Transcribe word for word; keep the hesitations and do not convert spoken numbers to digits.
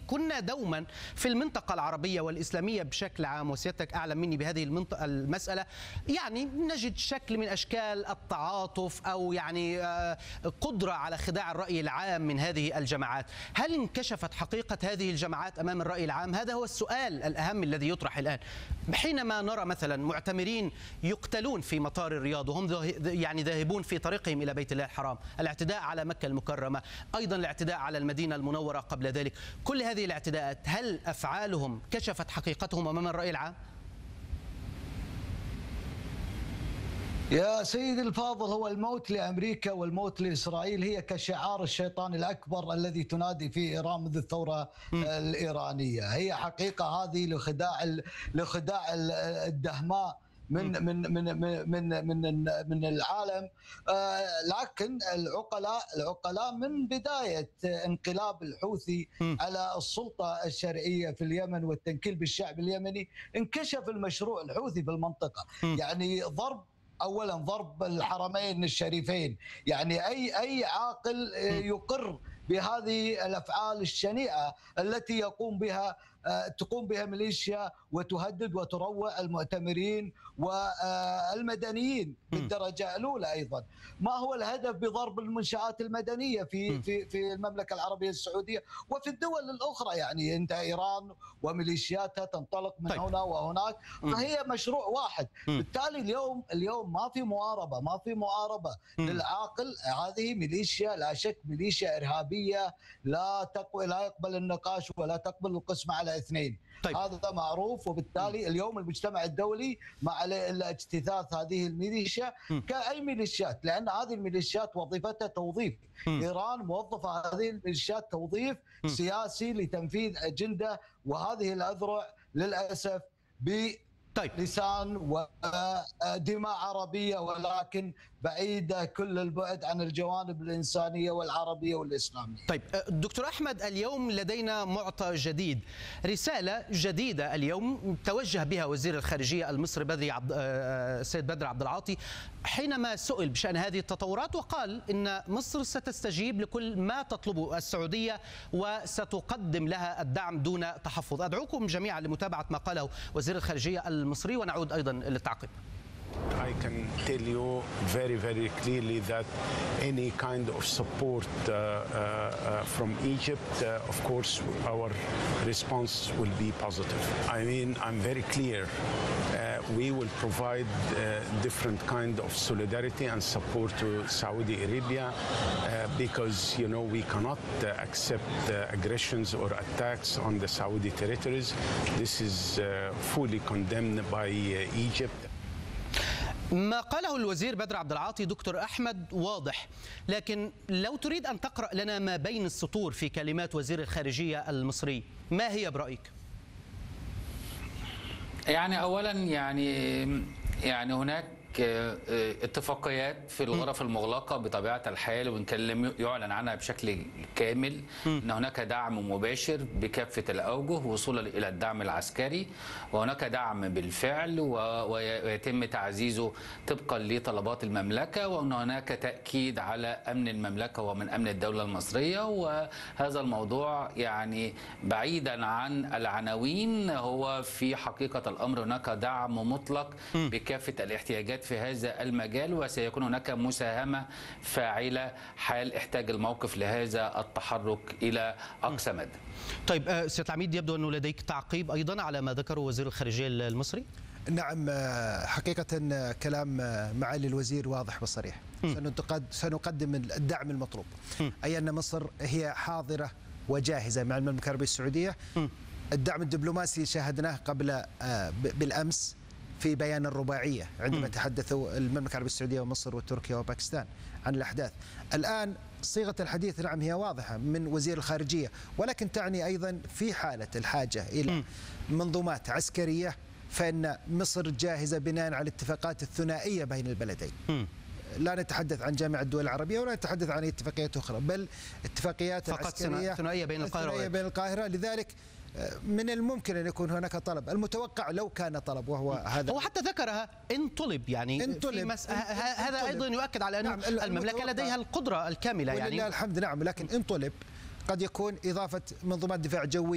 كنا دوما في المنطقة العربية والإسلامية بشكل عام، وسيادتك أعلم مني بهذه المنطقة المسألة، يعني نجد شكل من أشكال التعاطف أو يعني قدرة على خداع الرأي العام من هذه الجماعات. هل انكشفت حقيقة هذه الجماعات أمام الرأي العام؟ هذا هو السؤال الأهم الذي يطرح الآن، حينما نرى مثلا معتمرين يقتلون في مطار الرياض وهم يعني ذاهبون في طريقهم إلى بيت الله الحرام، الاعتداء على مكة المكرمة، أيضا الاعتداء على المدينة المنورة قبل ذلك، كل هذه الاعتداءات هل أفعالهم كشفت حقيقتهم أمام الرأي العام؟ يا سيدي الفاضل، هو الموت لأمريكا والموت لإسرائيل هي كشعار الشيطان الأكبر الذي تنادي فيه إيران منذ الثورة م. الإيرانية. هي حقيقة هذه لخداع لخداع الدهماء من من من من من من العالم. لكن العقلاء العقلاء من بداية انقلاب الحوثي على السلطة الشرعية في اليمن والتنكيل بالشعب اليمني انكشف المشروع الحوثي في المنطقة. يعني ضرب اولا ضرب الحرمين الشريفين، يعني اي اي عاقل يقر بهذه الافعال الشنيعه التي يقوم بها تقوم بها ميليشيا وتهدد وتروع المؤتمرين والمدنيين بالدرجه الاولى. ايضا ما هو الهدف بضرب المنشآت المدنيه في في في المملكه العربيه السعوديه وفي الدول الاخرى؟ يعني انت ايران وميليشياتها تنطلق من طيب. هنا وهناك، فهي مشروع واحد. بالتالي اليوم اليوم ما في مواربه ما في معاربه للعاقل. هذه ميليشيا لا شك، ميليشيا ارهابيه لا تقبل لا يقبل النقاش ولا تقبل القسم على اثنين. طيب. هذا معروف، وبالتالي اليوم المجتمع الدولي ما عليه الا اجتثاث هذه الميليشيا كأي ميليشيات، لان هذه الميليشيات وظيفتها توظيف. م. ايران موظفه هذه الميليشيات توظيف م. سياسي لتنفيذ اجنده، وهذه الاذرع للاسف ب طيب. لسان ودماء عربية، ولكن بعيدة كل البعد عن الجوانب الإنسانية والعربية والإسلامية. طيب دكتور أحمد، اليوم لدينا معطى جديد، رسالة جديدة اليوم توجه بها وزير الخارجية المصري بدري عبد السيد بدر عبد العاطي حينما سئل بشأن هذه التطورات، وقال إن مصر ستستجيب لكل ما تطلبه السعودية وستقدم لها الدعم دون تحفظ. أدعوكم جميعا لمتابعة ما قاله وزير الخارجية المصري ونعود أيضا للتعقيب. I can tell you very, very clearly that any kind of support uh, uh, from Egypt, uh, of course, our response will be positive. I mean, I'm very clear. Uh, we will provide uh, different kind of solidarity and support to Saudi Arabia uh, because, you know, we cannot uh, accept uh, aggressions or attacks on the Saudi territories. This is uh, fully condemned by uh, Egypt. ما قاله الوزير بدر عبد العاطي دكتور أحمد واضح، لكن لو تريد أن تقرأ لنا ما بين السطور في كلمات وزير الخارجية المصري، ما هي برأيك؟ يعني أولا يعني يعني هناك اتفاقيات في الغرف المغلقة بطبيعة الحال، وإن كان لم يعلن عنها بشكل كامل، أن هناك دعم مباشر بكافة الأوجه وصولا إلى الدعم العسكري، وهناك دعم بالفعل ويتم تعزيزه طبقا لطلبات المملكة، وأن هناك تأكيد على أمن المملكة ومن أمن الدولة المصرية. وهذا الموضوع يعني بعيدا عن العناوين، هو في حقيقة الأمر هناك دعم مطلق بكافة الاحتياجات في هذا المجال، وسيكون هناك مساهمة فاعلة حال احتاج الموقف لهذا التحرك إلى أقصى مدى. طيب سيادة العميد، يبدو أنه لديك تعقيب أيضا على ما ذكره وزير الخارجية المصري؟ نعم، حقيقة كلام معالي الوزير واضح وصريح. سنقدم الدعم المطلوب، أي أن مصر هي حاضرة وجاهزة مع المملكة العربية السعودية. الدعم الدبلوماسي شاهدناه قبل بالأمس في بيان الرباعية عندما تحدثوا المملكة العربية السعودية ومصر وتركيا وباكستان عن الأحداث. الآن صيغة الحديث نعم هي واضحة من وزير الخارجية، ولكن تعني أيضا في حالة الحاجة إلى منظومات عسكرية فإن مصر جاهزة بناء على الاتفاقات الثنائية بين البلدين. لا نتحدث عن جامعة الدول العربية ولا نتحدث عن اتفاقيات أخرى، بل اتفاقيات عسكرية ثنائية بين القاهرة بين القاهرة. لذلك من الممكن أن يكون هناك طلب، المتوقع لو كان طلب، وهو هذا. هو حتى ذكرها إن طلب، يعني إن طلب. مس... هذا أيضا يؤكد على أن نعم المملكة لديها القدرة الكاملة، يعني ولله الحمد. نعم، لكن إن طلب قد يكون إضافة منظومات دفاع جوي